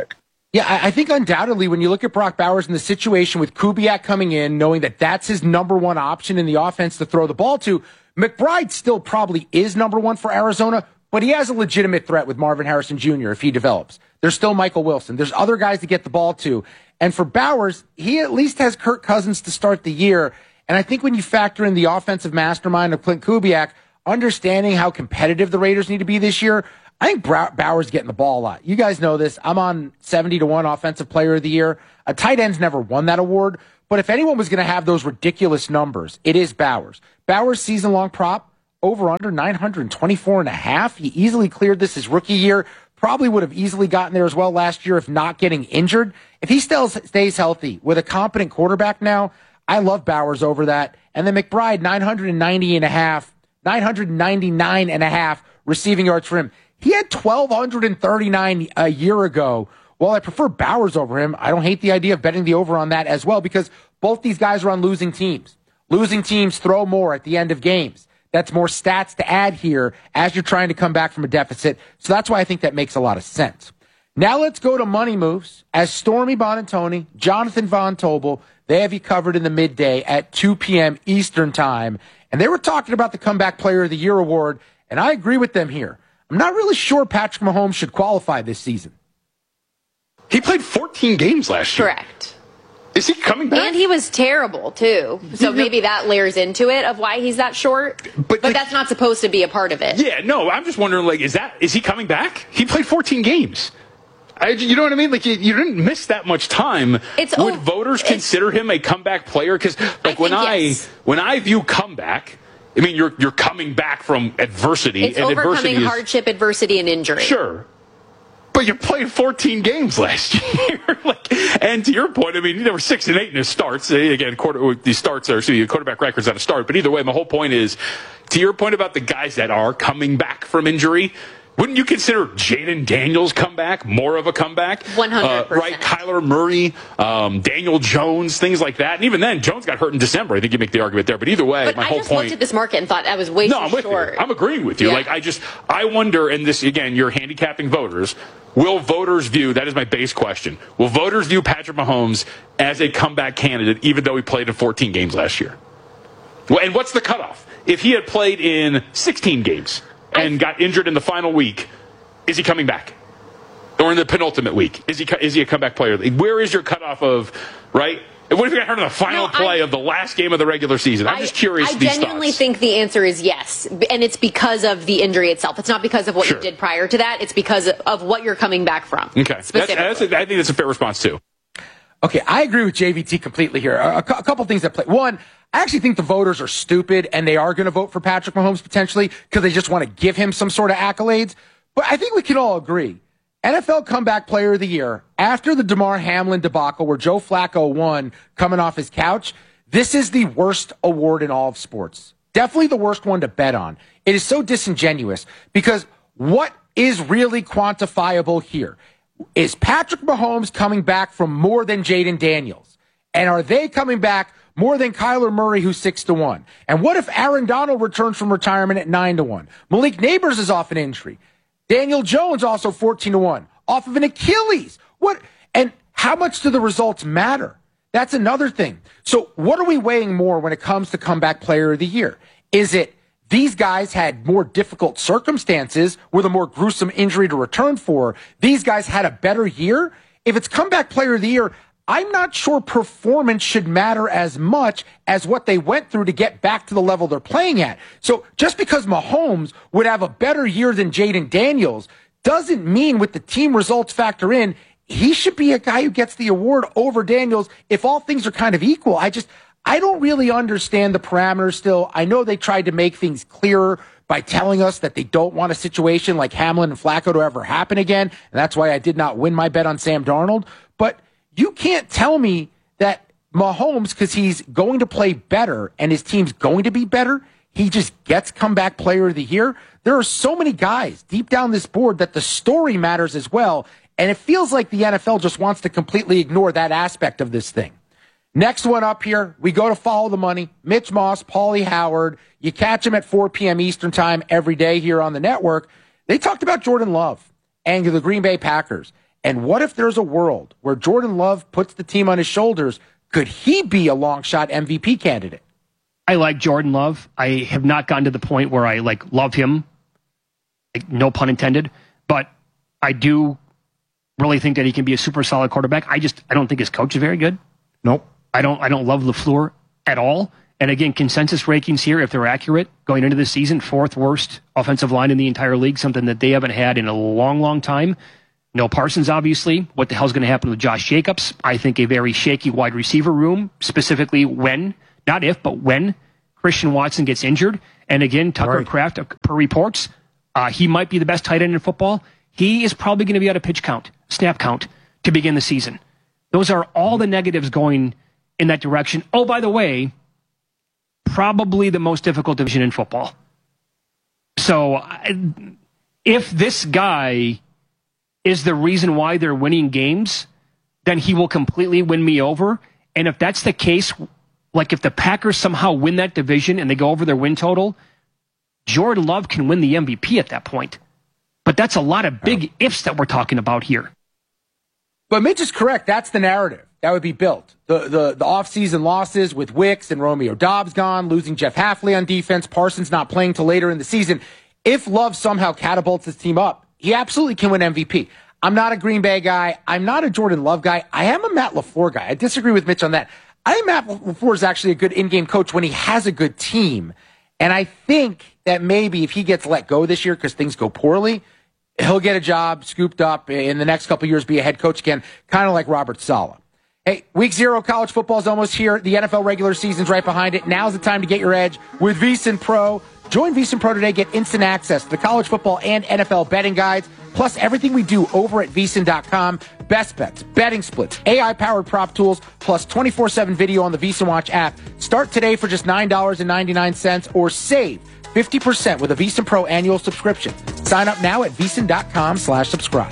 Yeah, I, I think undoubtedly when you look at Brock Bowers in the situation with Kubiak coming in, knowing that that's his number one option in the offense to throw the ball to, McBride still probably is number one for Arizona, but he has a legitimate threat with Marvin Harrison Junior if he develops. There's still Michael Wilson. There's other guys to get the ball to. And for Bowers, he at least has Kirk Cousins to start the year. And I think when you factor in the offensive mastermind of Clint Kubiak, understanding how competitive the Raiders need to be this year, I think Bowers getting the ball a lot. You guys know this. I'm on seventy to one Offensive Player of the Year. A tight end's never won that award. But if anyone was going to have those ridiculous numbers, it is Bowers. Bowers' season-long prop, over under nine twenty-four and a half. He easily cleared this his rookie year. Probably would have easily gotten there as well last year if not getting injured. If he still stays healthy with a competent quarterback now, I love Bowers over that. And then McBride, nine ninety and a half, nine ninety-nine and a half receiving yards for him. He had twelve thirty-nine a year ago. While I prefer Bowers over him, I don't hate the idea of betting the over on that as well because both these guys are on losing teams. Losing teams throw more at the end of games. That's more stats to add here as you're trying to come back from a deficit. So that's why I think that makes a lot of sense. Now let's go to money moves. As Stormy Bonantoni, Jonathan Von Tobel, they have you covered in the midday at two p.m. Eastern time. And they were talking about the Comeback Player of the Year award, and I agree with them here. I'm not really sure Patrick Mahomes should qualify this season. He played fourteen games last year. Correct. Is he coming back? And he was terrible, too. So maybe that layers into it of why he's that short. But, but like, that's not supposed to be a part of it. Yeah, no, I'm just wondering, like, is that is he coming back? He played fourteen games. I, you know what I mean? Like, you, you didn't miss that much time. It's Would oh, voters consider him a comeback player? Because, like, I when I yes. when I view comeback, I mean, you're you're coming back from adversity. It's and overcoming adversity is, hardship, adversity, and injury. Sure. But you played fourteen games last year. like, and to your point, I mean, there were six and eight in his starts. Again, quarter, these starts are, so your quarterback records at a start. But either way, my whole point is, to your point about the guys that are coming back from injury, wouldn't you consider Jaden Daniels' comeback more of a comeback? one hundred percent. Uh, right, Kyler Murray, um, Daniel Jones, things like that. And even then, Jones got hurt in December. I think you make the argument there. But either way, but my I whole just point. looked at this market and thought that was way no, too I'm with short. You. I'm agreeing with you. Yeah. Like, I just, I wonder, and this, again, you're handicapping voters. Will voters view, that is my base question, will voters view Patrick Mahomes as a comeback candidate even though he played in fourteen games last year? Well, and what's the cutoff? If he had played in sixteen games and I, got injured in the final week, is he coming back? Or in the penultimate week, is he is he a comeback player? Where is your cutoff of, right? And what if he got hurt in the final no, play I, of the last game of the regular season? I'm I, just curious. I these genuinely thoughts. think the answer is yes. And it's because of the injury itself. It's not because of what sure. you did prior to that. It's because of what you're coming back from. Okay. That's, that's a, I think that's a fair response, too. Okay, I agree with J V T completely here. A, a couple things that play. One, I actually think the voters are stupid and they are going to vote for Patrick Mahomes potentially because they just want to give him some sort of accolades. But I think we can all agree. N F L Comeback Player of the Year, after the Damar Hamlin debacle where Joe Flacco won coming off his couch, this is the worst award in all of sports. Definitely the worst one to bet on. It is so disingenuous because what is really quantifiable here? Is Patrick Mahomes coming back from more than Jaden Daniels? And are they coming back more than Kyler Murray, who's six to one? And what if Aaron Donald returns from retirement at nine to one? Malik Neighbors is off an injury. Daniel Jones also fourteen to one off of an Achilles. What and how much do the results matter? That's another thing. So what are we weighing more when it comes to Comeback Player of the Year? Is it these guys had more difficult circumstances with a more gruesome injury to return for? These guys had a better year? If it's Comeback Player of the Year, I'm not sure performance should matter as much as what they went through to get back to the level they're playing at. So just because Mahomes would have a better year than Jaden Daniels doesn't mean with the team results factor in, he should be a guy who gets the award over Daniels if all things are kind of equal. I just, I don't really understand the parameters still. I know they tried to make things clearer by telling us that they don't want a situation like Hamlin and Flacco to ever happen again. And that's why I did not win my bet on Sam Darnold. But you can't tell me that Mahomes, because he's going to play better and his team's going to be better, he just gets Comeback Player of the Year. There are so many guys deep down this board that the story matters as well. And it feels like the N F L just wants to completely ignore that aspect of this thing. Next one up here, we go to Follow the Money. Mitch Moss, Paulie Howard. You catch him at four p.m. Eastern time every day here on the network. They talked about Jordan Love and the Green Bay Packers. And what if there's a world where Jordan Love puts the team on his shoulders? Could he be a long shot M V P candidate? I like Jordan Love. I have not gotten to the point where I like love him, like, no pun intended, but I do really think that he can be a super solid quarterback. I just I don't think his coach is very good. Nope. I don't I don't love LaFleur at all. And again, consensus rankings here, if they're accurate, going into the season, fourth worst offensive line in the entire league, something that they haven't had in a long, long time. No Parsons, obviously. What the hell's going to happen with Josh Jacobs? I think a very shaky wide receiver room, specifically when, not if, but when Christian Watson gets injured. And again, Tucker right. Kraft, per reports, uh, he might be the best tight end in football. He is probably going to be out of pitch count, snap count, to begin the season. Those are all the negatives going in that direction. Oh, by the way, probably the most difficult division in football. So if this guy is the reason why they're winning games, then he will completely win me over. And if that's the case, like if the Packers somehow win that division and they go over their win total, Jordan Love can win the M V P at that point. But that's a lot of big ifs that we're talking about here. But Mitch is correct. That's the narrative that would be built. The the, the offseason losses with Wicks and Romeo Doubs gone, losing Jeff Hafley on defense, Parsons not playing till later in the season. If Love somehow catapults his team up, he absolutely can win M V P. I'm not a Green Bay guy. I'm not a Jordan Love guy. I am a Matt LaFleur guy. I disagree with Mitch on that. I think Matt LaFleur is actually a good in-game coach when he has a good team. And I think that maybe if he gets let go this year because things go poorly, he'll get a job scooped up in the next couple of years, be a head coach again, kind of like Robert Saleh. Hey, week zero, college football is almost here. The N F L regular season's right behind it. Now's the time to get your edge with VSiN Pro. Join VSiN Pro today. Get instant access to the college football and N F L betting guides, plus everything we do over at V S I N dot com. Best bets, betting splits, A I-powered prop tools, plus twenty-four seven video on the VSiN Watch app. Start today for just nine dollars and ninety-nine cents or save fifty percent with a VSiN Pro annual subscription. Sign up now at V S I N dot com slash subscribe.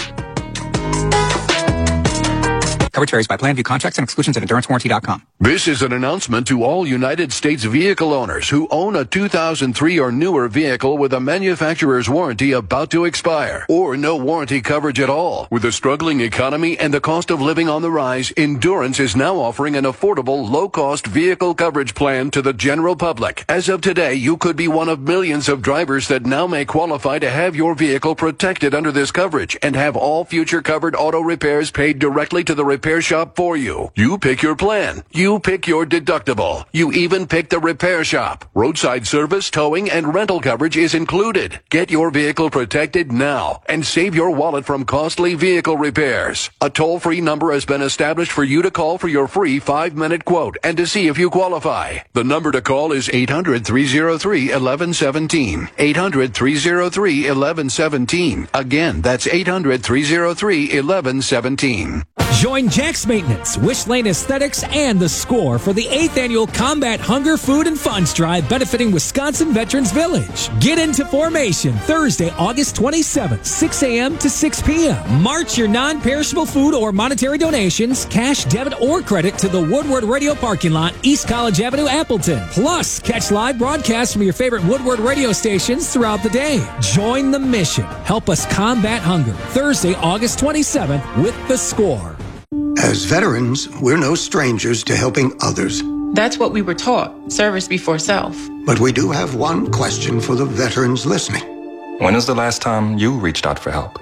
Coverage varies by plan. View contracts and exclusions at endurance warranty dot com. This is an announcement to all United States vehicle owners who own a two thousand three or newer vehicle with a manufacturer's warranty about to expire, or no warranty coverage at all. With a struggling economy and the cost of living on the rise, Endurance is now offering an affordable, low-cost vehicle coverage plan to the general public. As of today, you could be one of millions of drivers that now may qualify to have your vehicle protected under this coverage and have all future covered auto repairs paid directly to the repair shop for you. You pick your plan. You pick your deductible. You even pick the repair shop. Roadside service, towing, and rental coverage is included. Get your vehicle protected now and save your wallet from costly vehicle repairs. A toll-free number has been established for you to call for your free five-minute quote and to see if you qualify. The number to call is eight hundred, three oh three, eleven seventeen. eight hundred, three oh three, eleven seventeen. Again, that's eight hundred, three oh three, eleven seventeen. Join Jack's Maintenance, Wish Lane Aesthetics, and The Score for the eighth annual Combat Hunger, Food, and Funds Drive benefiting Wisconsin Veterans Village. Get into formation Thursday, August twenty-seventh, six a.m. to six p.m. March your non-perishable food or monetary donations, cash, debit, or credit to the Woodward Radio parking lot, East College Avenue, Appleton. Plus, catch live broadcasts from your favorite Woodward radio stations throughout the day. Join the mission. Help us combat hunger. Thursday, August twenty-seventh with The Score. As veterans, we're no strangers to helping others. That's what we were taught, service before self. But we do have one question for the veterans listening. When was the last time you reached out for help?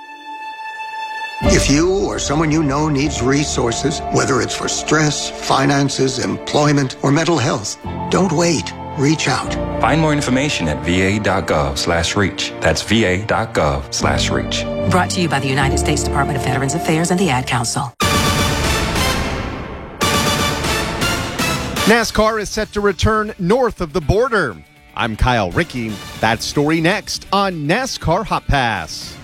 If you or someone you know needs resources, whether it's for stress, finances, employment, or mental health, don't wait. Reach out. Find more information at va.gov slash reach. That's va.gov slash reach. Brought to you by the United States Department of Veterans Affairs and the Ad Council. NASCAR is set to return north of the border. I'm Kyle Rickey. That story next on NASCAR Hot Pass.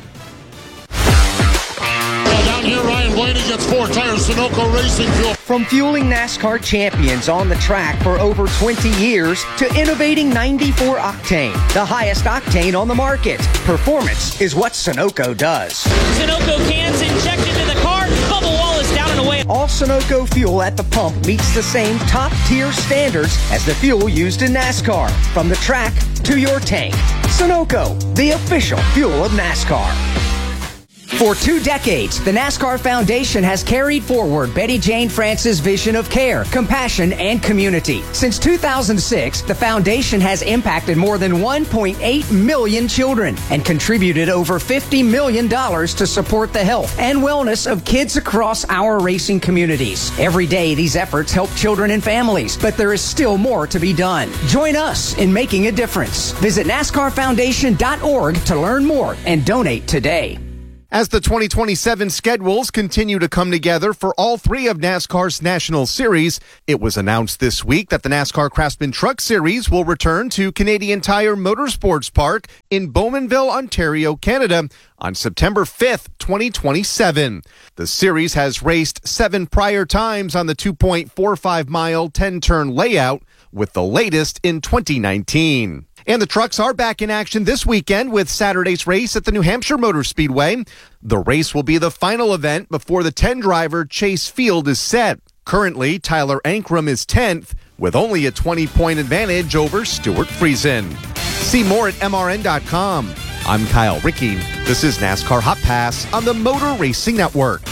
Down here, Ryan Blaney gets four tires, Sunoco Racing Fuel. From fueling NASCAR champions on the track for over twenty years to innovating ninety-four octane, the highest octane on the market. Performance is what Sunoco does. Sunoco cans injected into the car, bubble wall is down and away. All Sunoco fuel at the pump meets the same top-tier standards as the fuel used in NASCAR. From the track to your tank. Sunoco, the official fuel of NASCAR. For two decades, the NASCAR Foundation has carried forward Betty Jane France's vision of care, compassion, and community. Since two thousand six, the foundation has impacted more than one point eight million children and contributed over fifty million dollars to support the health and wellness of kids across our racing communities. Every day, these efforts help children and families, but there is still more to be done. Join us in making a difference. Visit NASCAR Foundation dot org to learn more and donate today. As the twenty twenty-seven schedules continue to come together for all three of NASCAR's National Series, it was announced this week that the NASCAR Craftsman Truck Series will return to Canadian Tire Motorsports Park in Bowmanville, Ontario, Canada on September fifth, twenty twenty-seven. The series has raced seven prior times on the two point four five mile ten-turn layout, with the latest in twenty nineteen. And the trucks are back in action this weekend with Saturday's race at the New Hampshire Motor Speedway. The race will be the final event before the ten-driver Chase Field is set. Currently, Tyler Ankrum is tenth with only a twenty-point advantage over Stuart Friesen. See more at M R N dot com. I'm Kyle Rickey. This is NASCAR Hot Pass on the Motor Racing Network.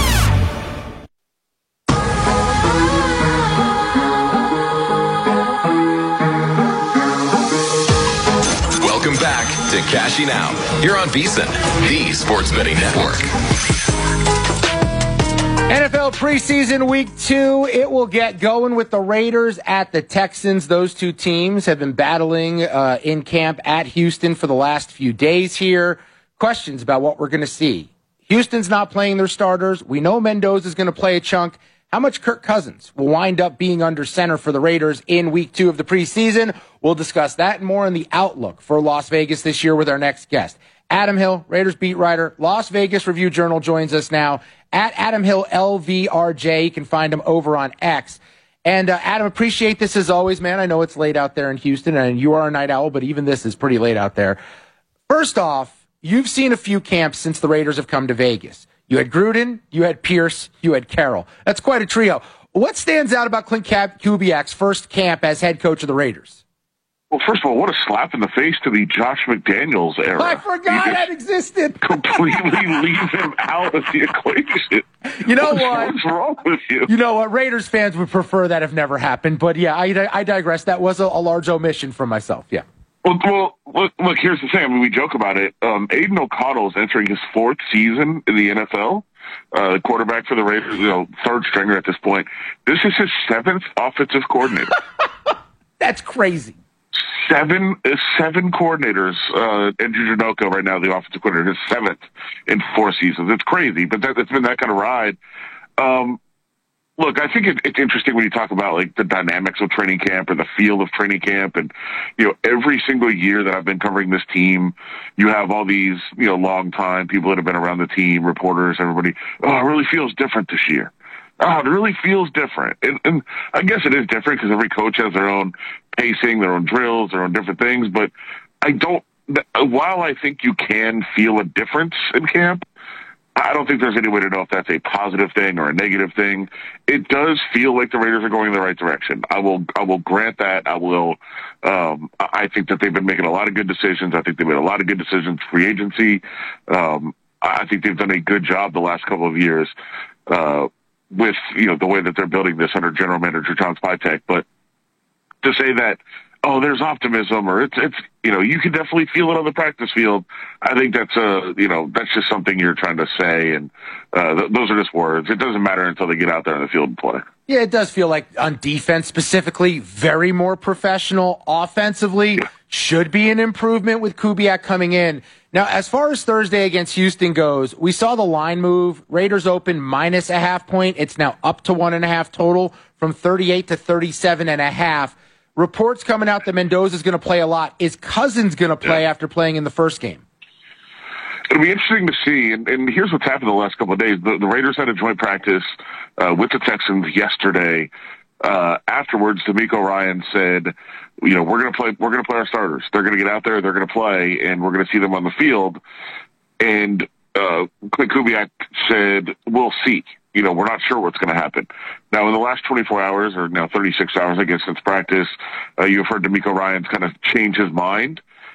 Welcome back to Cashing Out here on VSiN, the Sports Betting Network. N F L preseason week two, it will get going with the Raiders at the Texans. Those two teams have been battling uh, in camp at Houston for the last few days here. Questions about what we're going to see. Houston's not playing their starters. We know Mendoza's going to play a chunk. How much Kirk Cousins will wind up being under center for the Raiders in week two of the preseason? We'll discuss that and more in the outlook for Las Vegas this year with our next guest. Adam Hill, Raiders beat writer, Las Vegas Review Journal, joins us now at Adam Hill L V R J. You can find him over on X. And uh, Adam, appreciate this as always, man. I know it's late out there in Houston, and you are a night owl, but even this is pretty late out there. First off, you've seen a few camps since the Raiders have come to Vegas. You had Gruden, you had Pierce, you had Carroll. That's quite a trio. What stands out about Clint Kubiak's first camp as head coach of the Raiders? Well, first of all, what a slap in the face to the Josh McDaniels era. I forgot that existed. Completely leave him out of the equation. You know what's, what? What's wrong with you? You know what? Raiders fans would prefer that have never happened. But yeah, I, I digress. That was a, a large omission from myself. Yeah. Well, well look, look, here's the thing. I mean, we joke about it. Um, Aiden O'Connell is entering his fourth season in the N F L. Uh, quarterback for the Raiders, you know, third stringer at this point. This is his seventh offensive coordinator. That's crazy. Seven, uh, seven coordinators. Uh, Andrew Janocko right now, the offensive coordinator, his seventh in four seasons. It's crazy, but that, it's been that kind of ride. Um, Look, I think it, it's interesting when you talk about like the dynamics of training camp or the feel of training camp. And, you know, every single year that I've been covering this team, you have all these, you know, long time people that have been around the team, reporters, everybody. Oh, it really feels different this year. Oh, it really feels different. And, and I guess it is different because every coach has their own pacing, their own drills, their own different things. But I don't, while I think you can feel a difference in camp, I don't think there's any way to know if that's a positive thing or a negative thing. It does feel like the Raiders are going in the right direction. I will, I will grant that. I will, um, I think that they've been making a lot of good decisions. I think they've made a lot of good decisions free agency. Um, I think they've done a good job the last couple of years, uh, with, you know, the way that they're building this under general manager John Spytek. But to say that, oh, there's optimism, or it's, it's, you know, you can definitely feel it on the practice field. I think that's a, you know, that's just something you're trying to say. And, uh, th- those are just words. It doesn't matter until they get out there on the field and play. Yeah, it does feel like on defense specifically, very more professional. Offensively, yeah. Should be an improvement with Kubiak coming in. Now, as far as Thursday against Houston goes, we saw the line move. Raiders open minus a half point. It's now up to one and a half total from thirty-eight to thirty-seven and a half. Reports coming out that Mendoza's going to play a lot. Is Cousins going to play yeah. after playing in the first game? It'll be interesting to see. And, and here's what's happened the last couple of days. The, the Raiders had a joint practice uh, with the Texans yesterday. Uh, afterwards, D'Amico Ryan said, you know, we're going to play, we're going to play our starters. They're going to get out there. They're going to play, and we're going to see them on the field. And uh, Clint Kubiak said, we'll see. You know, we're not sure what's going to happen. Now, in the last twenty-four hours, or now thirty-six hours, I guess, since practice, uh, you've heard D'Amico Ryan's kind of change his mind.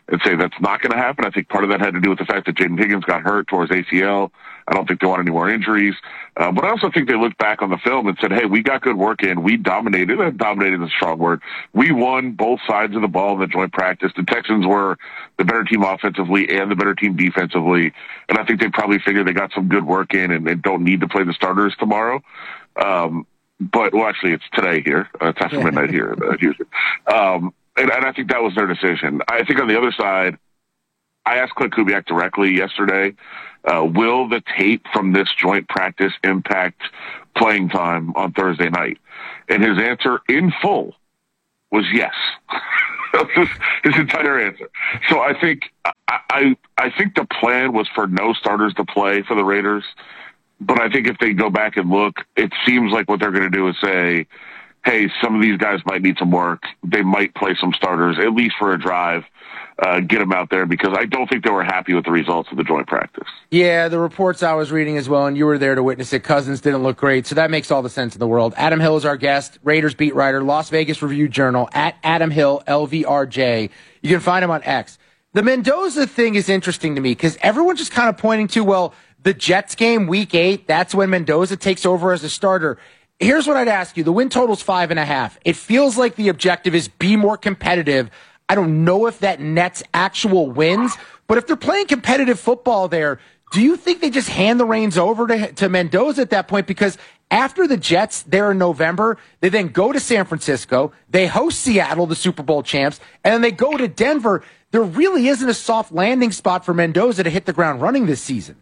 and say that's not going to happen. I think part of that had to do with the fact that Jaden Higgins got hurt towards A C L. I don't think they want any more injuries. Uh, but I also think they looked back on the film and said, hey, we got good work in. We dominated. Uh, dominated is a strong word. We won both sides of the ball in the joint practice. The Texans were the better team offensively and the better team defensively. And I think they probably figured they got some good work in and, and don't need to play the starters tomorrow. Um, but, well, actually, it's today here. Uh, it's after midnight here in uh, Houston. Um, and, and I think that was their decision. I think on the other side, I asked Clint Kubiak directly yesterday, uh, will the tape from this joint practice impact playing time on Thursday night? And his answer in full was yes. his, his entire answer. So I think I, I I think the plan was for no starters to play for the Raiders. But I think if they go back and look, it seems like what they're going to do is say, hey, some of these guys might need some work. They might play some starters, at least for a drive, uh, get them out there, because I don't think they were happy with the results of the joint practice. Yeah, the reports I was reading as well, and you were there to witness it, Cousins didn't look great, so that makes all the sense in the world. Adam Hill is our guest, Raiders beat writer, Las Vegas Review-Journal, at Adam Hill, L V R J. You can find him on X. The Mendoza thing is interesting to me, because everyone's just kind of pointing to, well, the Jets game, week eight, that's when Mendoza takes over as a starter. Here's what I'd ask you. The win total's five and a half. It feels like the objective is be more competitive. I don't know if that nets actual wins, but if they're playing competitive football there, do you think they just hand the reins over to, to Mendoza at that point? Because after the Jets there in November, they then go to San Francisco, they host Seattle, the Super Bowl champs, and then they go to Denver. There really isn't a soft landing spot for Mendoza to hit the ground running this season.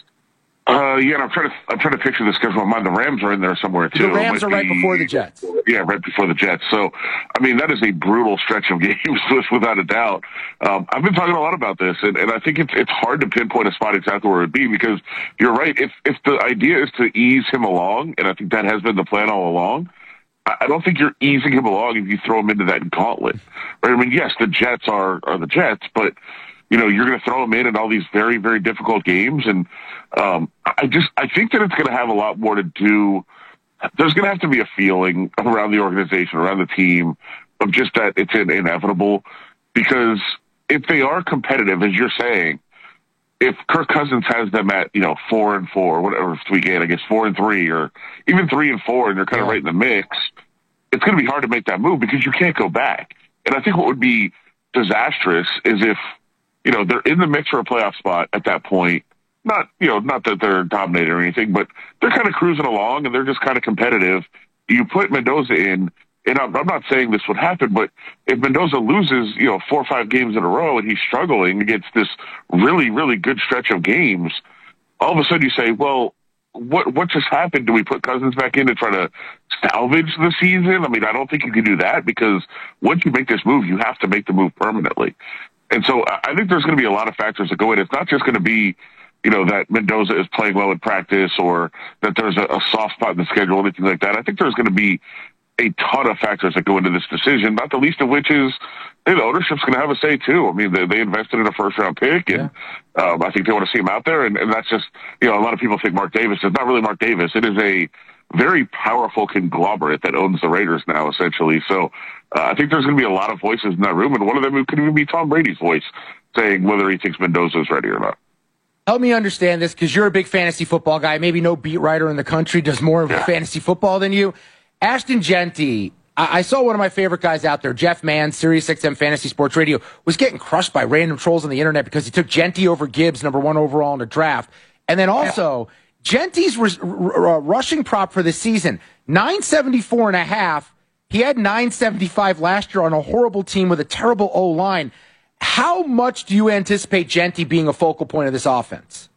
Uh, yeah, and I'm trying to I'm trying to picture the schedule in mind. The Rams are in there somewhere too. The Rams are right be, before the Jets. Yeah, right before the Jets. So, I mean, that is a brutal stretch of games, without a doubt. Um, I've been talking a lot about this, and, and I think it's it's hard to pinpoint a spot exactly where it would be, because you're right. If if the idea is to ease him along, and I think that has been the plan all along, I, I don't think you're easing him along if you throw him into that gauntlet. Right? I mean, yes, the Jets are are the Jets, but you know, you're going to throw him in in all these very, very difficult games. And um, I just, I think that it's going to have a lot more to do. There's going to have to be a feeling around the organization, around the team, of just that it's inevitable. Because if they are competitive, as you're saying, if Kirk Cousins has them at, you know, four and four, whatever week eight, I guess four and three, or even three and four, and they're kind of right in the mix, it's going to be hard to make that move because you can't go back. And I think what would be disastrous is if, you know, they're in the mix for a playoff spot at that point. Not, you know, not that they're dominating or anything, but they're kind of cruising along and they're just kind of competitive. You put Mendoza in, and I'm, I'm not saying this would happen, but if Mendoza loses, you know, four or five games in a row and he's struggling against this really, really good stretch of games, all of a sudden you say, well, what what just happened? Do we put Cousins back in to try to salvage the season? I mean, I don't think you can do that, because once you make this move, you have to make the move permanently. And so I think there's going to be a lot of factors that go in. It's not just going to be, you know, that Mendoza is playing well in practice, or that there's a, a soft spot in the schedule, anything like that. I think there's going to be a ton of factors that go into this decision, not the least of which is, hey, the ownership's going to have a say too. I mean, they, they invested in a first round pick, and yeah. um, I think they want to see him out there. And, and that's just, you know, a lot of people think Mark Davis. It's not really Mark Davis. It is a very powerful conglomerate that owns the Raiders now, essentially. So uh, I think there's going to be a lot of voices in that room, and one of them could even be Tom Brady's voice saying whether he thinks Mendoza is ready or not. Help me understand this, because you're a big fantasy football guy. Maybe no beat writer in the country does more of yeah. fantasy football than you. Ashton Jeanty, I-, I saw one of my favorite guys out there, Jeff Mann, Sirius X M Fantasy Sports Radio, was getting crushed by random trolls on the internet because he took Jeanty over Gibbs, number one overall in the draft. And then also, Genty's r- r- rushing prop for the season, nine seventy-four and a half. He had nine seventy-five last year on a horrible team with a terrible O-line. How much do you anticipate Jeanty being a focal point of this offense?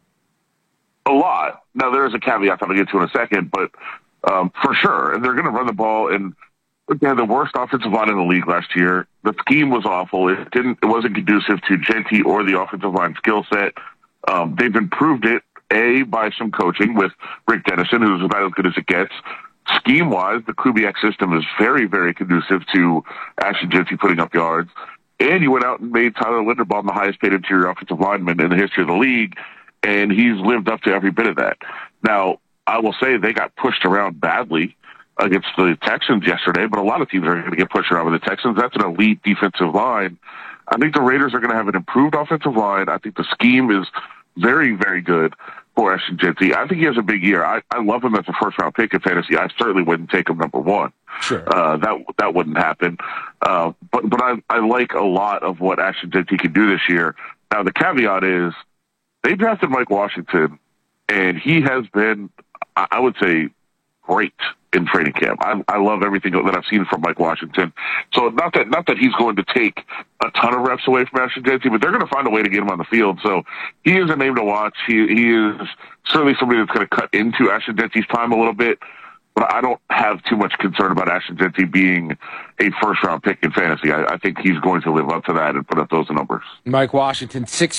A lot. Now, there is a caveat that I'll get to in a second, but um, for sure. And they're going to run the ball. And they had the worst offensive line in the league last year. The scheme was awful. It didn't. It wasn't conducive to Jeanty or the offensive line skill set. Um, they've improved it, A, by some coaching with Rick Dennison, who's about as good as it gets. Scheme-wise, the Kubiak system is very, very conducive to Ashton Jeanty putting up yards. And you went out and made Tyler Linderbaum the highest paid interior offensive lineman in the history of the league, and he's lived up to every bit of that. Now, I will say they got pushed around badly against the Texans yesterday, but a lot of teams are going to get pushed around with the Texans. That's an elite defensive line. I think the Raiders are going to have an improved offensive line. I think the scheme is very, very good for Ashton Jeanty. I think he has a big year. I, I love him as a first-round pick in fantasy. I certainly wouldn't take him number one. Sure. Uh, that that wouldn't happen. Uh, but but I, I like a lot of what Ashton Jeanty can do this year. Now, the caveat is they drafted Mike Washington, and he has been, I would say, great in training camp. I, I love everything that I've seen from Mike Washington. So not that not that he's going to take a ton of reps away from Ashton Jeanty, but they're going to find a way to get him on the field. So he is a name to watch. He, he is certainly somebody that's going to cut into Ashton Jeanty's time a little bit. But I don't have too much concern about Ashton Jeanty being a first-round pick in fantasy. I, I think he's going to live up to that and put up those numbers. Mike Washington, six